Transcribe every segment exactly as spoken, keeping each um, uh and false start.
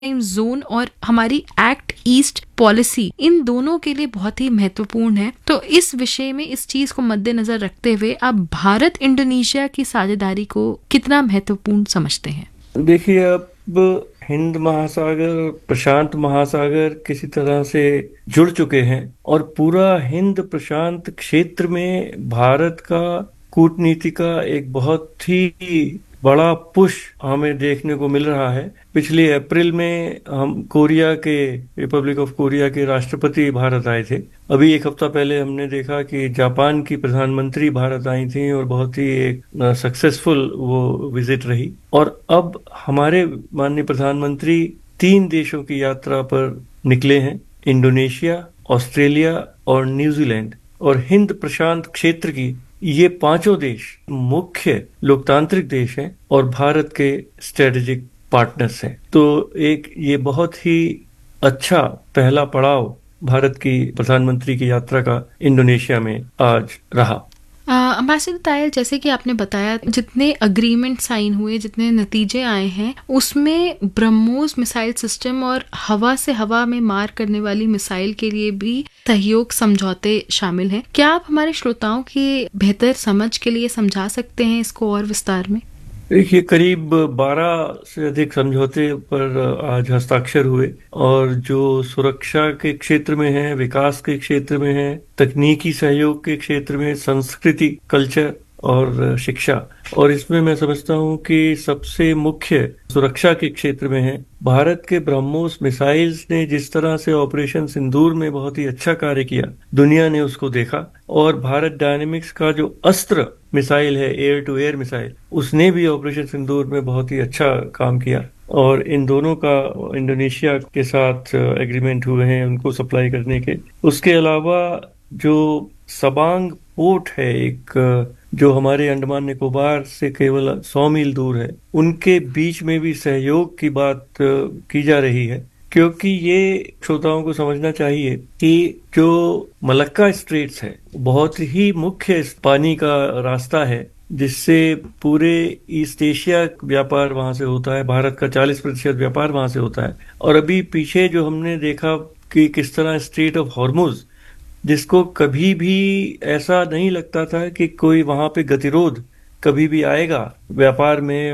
Zone और हमारी act east policy in दोनों के लिए बहुत ही महत्वपूर्ण है। तो इस विषय में इस चीज को मद्देनजर रखते हुए आप भारत इंडोनेशिया की साझेदारी को कितना महत्वपूर्ण समझते हैं? देखिए, अब हिंद महासागर, प्रशांत महासागर किसी तरह से जुड़ चुके हैं और पूरा हिंद प्रशांत क्षेत्र में भारत का कूटनीति का एक बहुत ही बड़ा पुश हमें देखने को मिल रहा है। पिछले अप्रैल में हम कोरिया के रिपब्लिक ऑफ कोरिया के राष्ट्रपति भारत आए थे। अभी एक हफ्ता पहले हमने देखा कि जापान की प्रधानमंत्री भारत आई थी और बहुत ही एक सक्सेसफुल वो विजिट रही। और अब हमारे माननीय प्रधानमंत्री तीन देशों की यात्रा पर निकले हैं, इंडोनेशिया, ऑस्ट्रेलिया और न्यूजीलैंड। और हिंद प्रशांत क्षेत्र की ये पांचों देश मुख्य लोकतांत्रिक देश हैं और भारत के स्ट्रेटेजिक पार्टनर्स हैं। तो एक ये बहुत ही अच्छा पहला पड़ाव भारत की प्रधानमंत्री की यात्रा का इंडोनेशिया में आज रहा। अम्बेसडर तायल, जैसे कि आपने बताया, जितने अग्रीमेंट साइन हुए, जितने नतीजे आए हैं, उसमें ब्रह्मोस मिसाइल सिस्टम और हवा से हवा में मार करने वाली मिसाइल के लिए भी सहयोग समझौते शामिल हैं। क्या आप हमारे श्रोताओं की बेहतर समझ के लिए समझा सकते हैं इसको और विस्तार में? देखिए, करीब बारह से अधिक समझौते पर आज हस्ताक्षर हुए और जो सुरक्षा के क्षेत्र में है, विकास के क्षेत्र में है, तकनीकी सहयोग के क्षेत्र में, संस्कृति, कल्चर और शिक्षा। और इसमें मैं समझता हूं कि सबसे मुख्य सुरक्षा के क्षेत्र में है। भारत के ब्रह्मोस मिसाइल्स ने जिस तरह से ऑपरेशन सिंदूर में बहुत ही अच्छा कार्य किया, दुनिया ने उसको देखा। और भारत डायनेमिक्स का जो अस्त्र मिसाइल है, एयर टू एयर मिसाइल, उसने भी ऑपरेशन सिंदूर में बहुत ही अच्छा काम किया। और इन दोनों का इंडोनेशिया के साथ एग्रीमेंट हुए हैं उनको सप्लाई करने के। उसके अलावा जो सबांग पोर्ट है, एक जो हमारे अंडमान निकोबार से केवल सौ मील दूर है, उनके बीच में भी सहयोग की बात की जा रही है। क्योंकि ये श्रोताओं को समझना चाहिए कि जो मलक्का स्ट्रेट्स है बहुत ही मुख्य पानी का रास्ता है जिससे पूरे ईस्ट एशिया व्यापार वहां से होता है। भारत का चालीस प्रतिशत व्यापार वहां से होता है। और अभी पीछे जो हमने देखा कि किस तरह स्ट्रेट ऑफ हॉर्मुज, जिसको कभी भी ऐसा नहीं लगता था कि कोई वहां पे गतिरोध कभी भी आएगा व्यापार में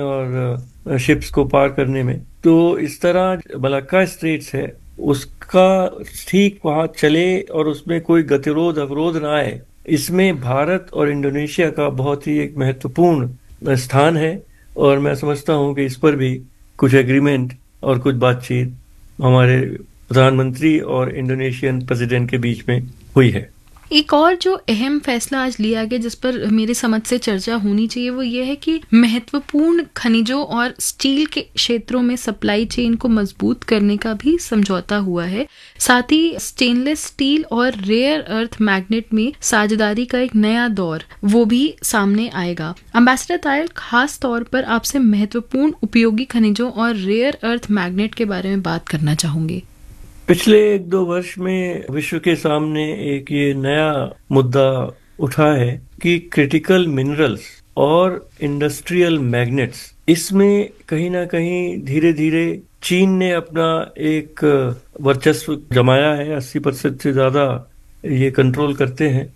और शिप्स को पार करने में, तो इस तरह मलक्का स्ट्रेट्स है उसका ठीक वहां चले और उसमें कोई गतिरोध अवरोध ना आए। इसमें भारत और इंडोनेशिया का बहुत ही एक महत्वपूर्ण स्थान है और मैं समझता हूं कि इस पर भी कुछ एग्रीमेंट और कुछ बातचीत हमारे प्रधानमंत्री और इंडोनेशियन प्रेसिडेंट के बीच में हुई है। एक और जो अहम फैसला आज लिया गया जिस पर मेरी समझ से चर्चा होनी चाहिए वो ये है कि महत्वपूर्ण खनिजों और स्टील के क्षेत्रों में सप्लाई चेन को मजबूत करने का भी समझौता हुआ है। साथ ही स्टेनलेस स्टील और रेयर अर्थ मैग्नेट में साझेदारी का एक नया दौर वो भी सामने आएगा। अम्बेसडर तायल, खास तौर पर आपसे महत्वपूर्ण उपयोगी खनिजों और रेयर अर्थ मैग्नेट के बारे में बात करना चाहूंगी। पिछले एक दो वर्ष में विश्व के सामने एक ये नया मुद्दा उठा है कि क्रिटिकल मिनरल्स और इंडस्ट्रियल मैग्नेट्स, इसमें कहीं ना कहीं धीरे धीरे चीन ने अपना एक वर्चस्व जमाया है। अस्सी प्रतिशत से ज्यादा ये कंट्रोल करते हैं,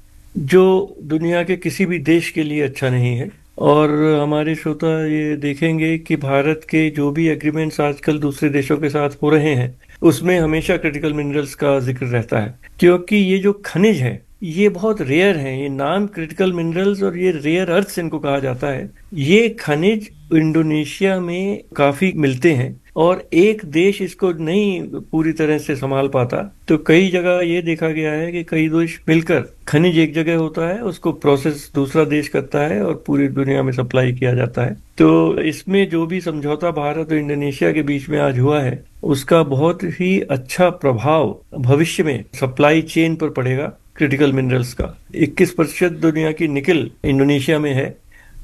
जो दुनिया के किसी भी देश के लिए अच्छा नहीं है। और हमारे श्रोता ये देखेंगे कि भारत के जो भी एग्रीमेंट्स आजकल दूसरे देशों के साथ हो रहे हैं उसमें हमेशा क्रिटिकल मिनरल्स का जिक्र रहता है, क्योंकि ये जो खनिज है ये बहुत रेयर है। ये नाम क्रिटिकल मिनरल्स और ये रेयर अर्थ्स इनको कहा जाता है। ये खनिज इंडोनेशिया में काफी मिलते हैं और एक देश इसको नहीं पूरी तरह से संभाल पाता, तो कई जगह ये देखा गया है कि कई देश मिलकर, खनिज एक जगह होता है उसको प्रोसेस दूसरा देश करता है और पूरी दुनिया में सप्लाई किया जाता है। तो इसमें जो भी समझौता भारत और इंडोनेशिया के बीच में आज हुआ है उसका बहुत ही अच्छा प्रभाव भविष्य में सप्लाई चेन पर पड़ेगा। क्रिटिकल मिनरल्स का इक्कीस प्रतिशत दुनिया की निकल इंडोनेशिया में है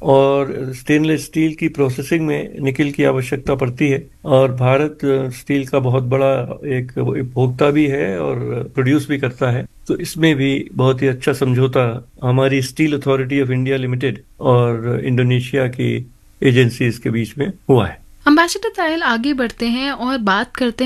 और स्टेनलेस स्टील की प्रोसेसिंग में निकल की आवश्यकता पड़ती है और भारत स्टील का बहुत बड़ा एक उपभोक्ता भी है और प्रोड्यूस भी करता है। तो इसमें भी बहुत ही अच्छा समझौता हमारी steel authority of India limited और इंडोनेशिया की एजेंसीज के बीच में हुआ है। अम्बेसडर तायल आगे बढ़ते हैं और बात करते हैं